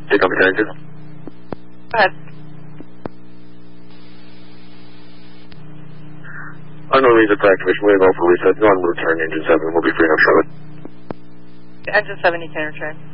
Take up attention. Go ahead. Unknown reason for activation. Wave out for reset. No on return. Engine 7 will be free enough shortly. Engine 7, you can return.